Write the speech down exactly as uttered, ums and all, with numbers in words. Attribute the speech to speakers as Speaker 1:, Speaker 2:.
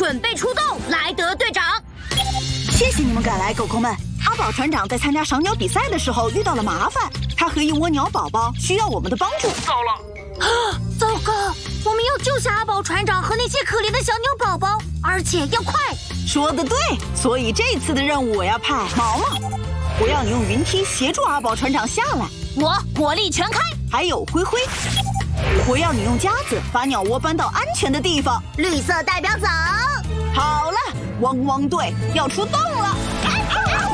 Speaker 1: 准备出动，莱德队长。
Speaker 2: 谢谢你们赶来，狗狗们。阿宝船长在参加赏鸟比赛的时候遇到了麻烦，他和一窝鸟宝宝需要我们的帮助。
Speaker 3: 糟了！
Speaker 1: 啊，糟糕！我们要救下阿宝船长和那些可怜的小鸟宝宝，而且要快。
Speaker 2: 说得对，所以这次的任务我要派毛毛，我要你用云梯协助阿宝船长下来。
Speaker 1: 我火力全开。
Speaker 2: 还有灰灰，我要你用夹子把鸟窝搬到安全的地方。
Speaker 1: 绿色代表走。
Speaker 2: 好了，汪汪队要出动了！